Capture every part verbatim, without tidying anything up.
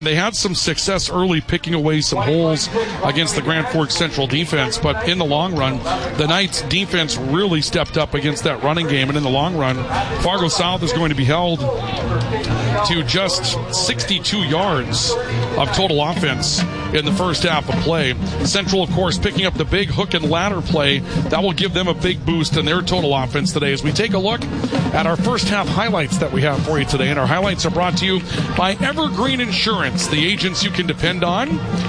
They had some success early picking away some holes against the Grand Forks Central defense, but in the long run, the Knights defense really stepped up against that running game, and in the long run, Fargo South is going to be held to just sixty-two yards of total offense in the first half of play. Central, of course, picking up the big hook and ladder play. That will give them a big boost in their total offense today as we take a look at our first half highlights that we have for you today. And our highlights are brought to you by Evergreen Insurance, the agents you can depend on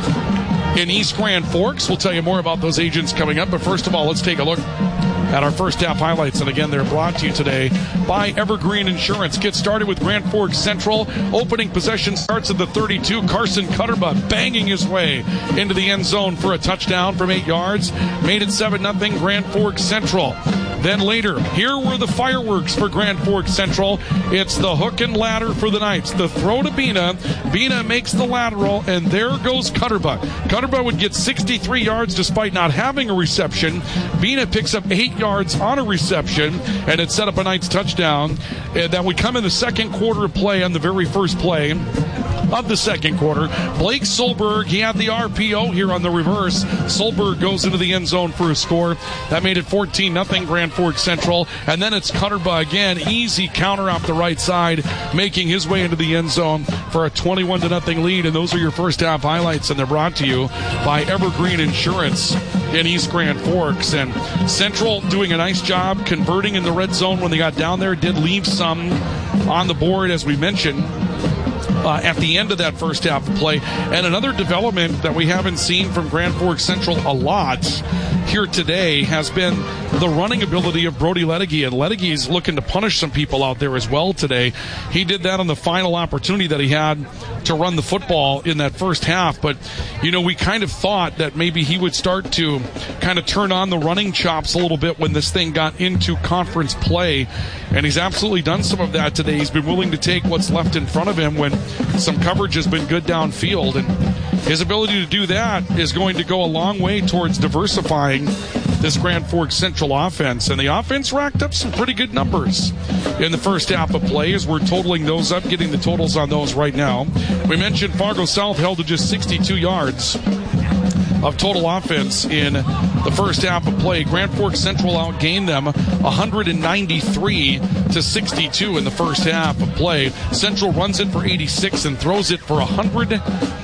in East Grand Forks. We'll tell you more about those agents coming up. But first of all, let's take a look at our first half highlights. And again, they're brought to you today by Evergreen Insurance. Get started with Grand Forks Central. Opening possession starts at the thirty-two. Carson Cutterbutt banging his way into the end zone for a touchdown from eight yards. Made it seven nothing Grand Forks Central. Then later, here were the fireworks for Grand Forks Central. It's the hook and ladder for the Knights. The throw to Bina. Bina makes the lateral, and there goes Cutterbutt. Cutterbutt would get sixty-three yards despite not having a reception. Bina picks up eight yards on a reception, and it set up a Knights touchdown. And that would come in the second quarter of play on the very first play of the second quarter. Blake Solberg, he had the R P O here on the reverse. Solberg goes into the end zone for a score. That made it fourteen nothing Grand Forks Central. And then it's Cutterbutt again. Easy counter off the right side, making his way into the end zone for a twenty-one to nothing lead. And those are your first half highlights, and they're brought to you by Evergreen Insurance in East Grand Forks. And Central doing a nice job converting in the red zone when they got down there. Did leave some on the board, as we mentioned, Uh, at the end of that first half of play. And another development that we haven't seen from Grand Forks Central a lot here today has been the running ability of Brody Ledege. And Ledege's looking to punish some people out there as well today. He did that on the final opportunity that he had to run the football in that first half. But, you know, we kind of thought that maybe he would start to kind of turn on the running chops a little bit when this thing got into conference play. And he's absolutely done some of that today. He's been willing to take what's left in front of him when some coverage has been good downfield. And his ability to do that is going to go a long way towards diversifying this Grand Forks Central offense. And the offense racked up some pretty good numbers in the first half of play as we're totaling those up, getting the totals on those right now. We mentioned Fargo South held to just sixty-two yards of total offense in the first half of play. Grand Forks Central outgained them one ninety-three to sixty-two in the first half of play. Central runs it for eighty-six and throws it for one hundred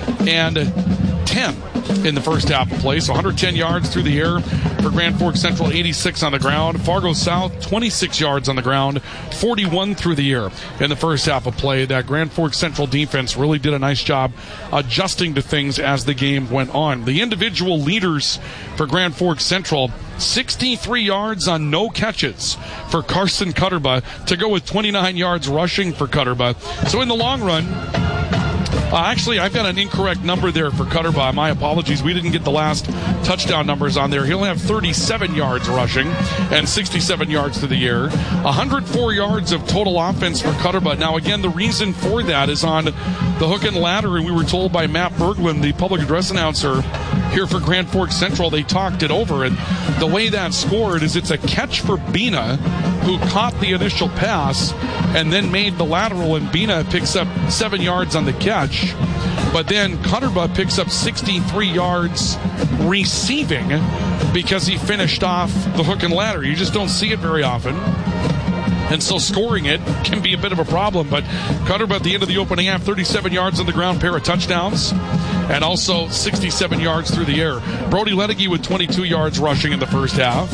ten in the first half of play. So one hundred ten yards through the air for Grand Forks Central, eighty-six on the ground. Fargo South, twenty-six yards on the ground, forty-one through the air in the first half of play. That Grand Forks Central defense really did a nice job adjusting to things as the game went on. The individual leaders for Grand Forks Central, sixty-three yards on no catches for Carson Cutterbutt to go with twenty-nine yards rushing for Cutterbutt. So in the long run, Uh, actually, I've got an incorrect number there for Cutterbutt. My apologies. We didn't get the last touchdown numbers on there. He'll have thirty-seven yards rushing and sixty-seven yards through the air. one hundred four yards of total offense for Cutterbutt. Now, again, the reason for that is on the hook and ladder, and we were told by Matt Berglund, the public address announcer here for Grand Forks Central, they talked it over, and the way that's scored is it's a catch for Bina, who caught the initial pass and then made the lateral, and Bina picks up seven yards on the catch. But then Cutterbutt picks up sixty-three yards receiving because he finished off the hook and ladder. You just don't see it very often. And so scoring it can be a bit of a problem. But Cutterbutt at the end of the opening half, thirty-seven yards on the ground, pair of touchdowns, and also sixty-seven yards through the air. Brody Ledege with twenty-two yards rushing in the first half.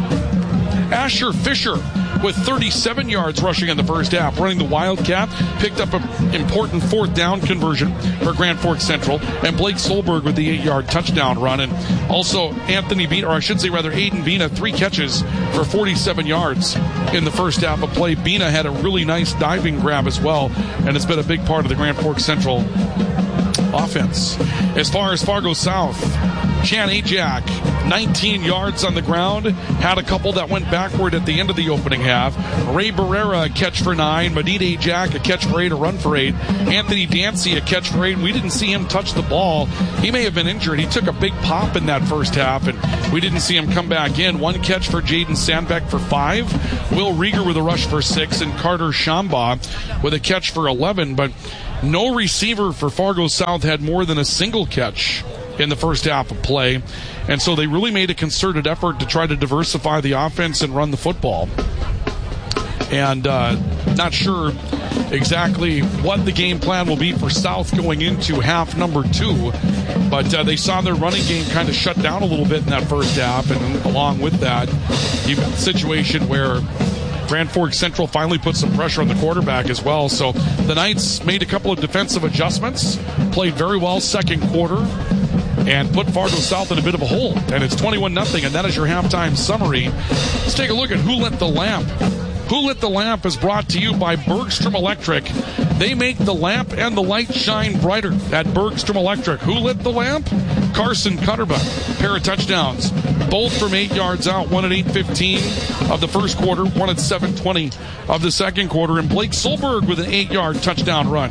Asher Fisher with thirty-seven yards rushing in the first half, running the Wildcat, picked up an important fourth down conversion for Grand Forks Central, and Blake Solberg with the eight-yard touchdown run, and also Anthony Bina, or I should say rather Aiden Bina, three catches for forty-seven yards in the first half of play. Bina had a really nice diving grab as well, and it's been a big part of the Grand Forks Central offense. As far as Fargo South, Chan Ajak, nineteen yards on the ground, had a couple that went backward at the end of the opening half. Ray Barrera, a catch for nine. Madid Ajak, a catch for eight, a run for eight. Anthony Dancy, a catch for eight. We didn't see him touch the ball. He may have been injured. He took a big pop in that first half, and we didn't see him come back in. One catch for Jaden Sandbeck for five. Will Rieger with a rush for six, and Carter Shambaugh with a catch for eleven. But No receiver for Fargo South had more than a single catch in the first half of play. And so they really made a concerted effort to try to diversify the offense and run the football. And uh, not sure exactly what the game plan will be for South going into half number two. But uh, they saw their running game kind of shut down a little bit in that first half. And along with that, you've got a situation where Grand Forks Central finally put some pressure on the quarterback as well. So the Knights made a couple of defensive adjustments, played very well second quarter, and put Fargo South in a bit of a hole. And it's twenty-one nothing, and that is your halftime summary. Let's take a look at Who Lit the Lamp. Who Lit the Lamp is brought to you by Bergstrom Electric. They make the lamp and the light shine brighter at Bergstrom Electric. Who lit the lamp? Carson Cutterba. Pair of touchdowns. Both from eight yards out. One at eight fifteen of the first quarter. One at seven twenty of the second quarter. And Blake Solberg with an eight-yard touchdown run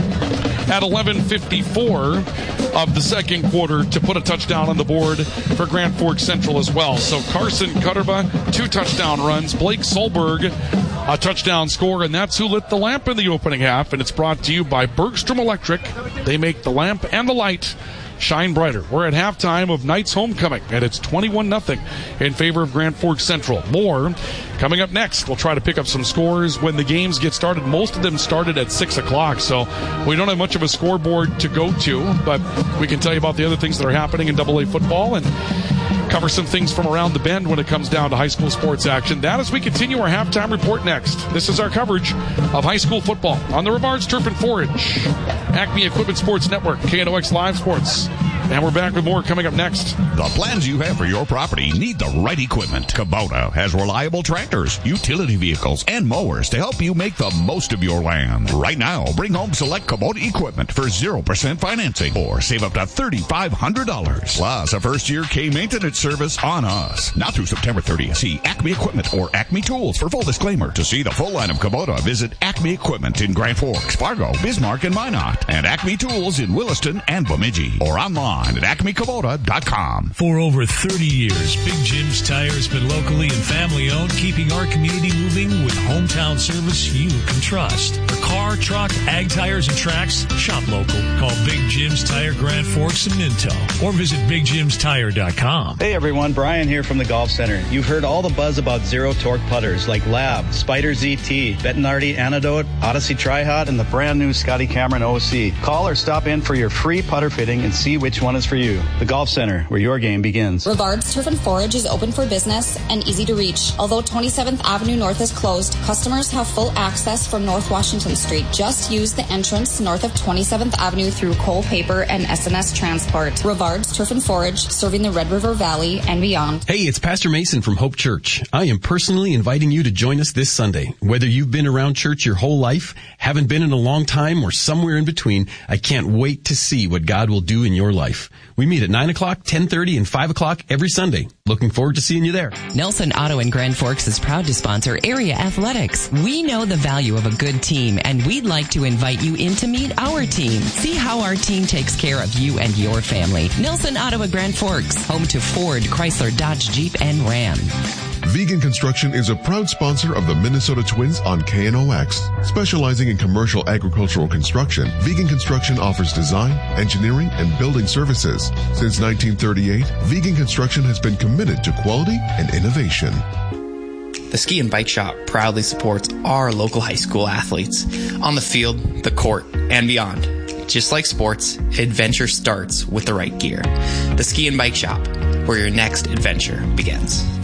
at eleven fifty-four of the second quarter to put a touchdown on the board for Grand Forks Central as well. So Carson Cutterba, two touchdown runs. Blake Solberg, a touchdown score, and that's Who Lit the Lamp in the opening half. And it's brought to you by Bergstrom Electric. They make the lamp and the light shine brighter. We're at halftime of Knights homecoming, and it's twenty-one nothing in favor of Grand Forks Central. More coming up next. We'll try to pick up some scores when the games get started. Most of them started at six o'clock, so we don't have much of a scoreboard to go to, but we can tell you about the other things that are happening in double A football and cover some things from around the bend when it comes down to high school sports action. That as we continue our halftime report next. This is our coverage of high school football on the Rivards Turf and Forage, Acme Equipment Sports Network, K N O X Live Sports. And we're back with more coming up next. The plans you have for your property need the right equipment. Kubota has reliable tractors, utility vehicles, and mowers to help you make the most of your land. Right now, bring home select Kubota equipment for zero percent financing or save up to three thousand five hundred dollars. Plus, a first-year K-maintenance service on us. Now through September thirtieth, see Acme Equipment or Acme Tools for full disclaimer. To see the full line of Kubota, visit Acme Equipment in Grand Forks, Fargo, Bismarck, and Minot, and Acme Tools in Williston and Bemidji, or online at acme kubota dot com. For over thirty years, Big Jim's Tire has been locally and family-owned, keeping our community moving with hometown service you can trust. For car, truck, ag tires, and tracks, shop local. Call Big Jim's Tire, Grand Forks, and Minto, or visit big jims tire dot com. Hey everyone, Brian here from the Golf Center. You've heard all the buzz about zero-torque putters like Lab, Spider Z T, Bettinardi Antidote, Odyssey Tri-Hot, and the brand new Scotty Cameron O C. Call or stop in for your free putter fitting and see which one is for you. The Golf Center, where your game begins. Rivards Turf and Forage is open for business and easy to reach. Although twenty-seventh Avenue North is closed, customers have full access from North Washington Street. Just use the entrance north of twenty-seventh Avenue through Cole Paper and S N S Transport. Rivards Turf and Forage, serving the Red River Valley and beyond. Hey, it's Pastor Mason from Hope Church. I am personally inviting you to join us this Sunday. Whether you've been around church your whole life, haven't been in a long time, or somewhere in between, I can't wait to see what God will do in your life. We meet at nine o'clock, ten thirty, and five o'clock every Sunday. Looking forward to seeing you there. Nelson Auto in Grand Forks is proud to sponsor area athletics. We know the value of a good team, and we'd like to invite you in to meet our team. See how our team takes care of you and your family. Nelson Auto at Grand Forks, home to Ford, Chrysler, Dodge, Jeep, and Ram. Vegan Construction is a proud sponsor of the Minnesota Twins on K N O X. Specializing in commercial agricultural construction, Vegan Construction offers design, engineering, and building services. Since nineteen thirty-eight, Vegan Construction has been committed to quality and innovation. The Ski and Bike Shop proudly supports our local high school athletes on the field, the court, and beyond. Just like sports, adventure starts with the right gear. The Ski and Bike Shop, where your next adventure begins.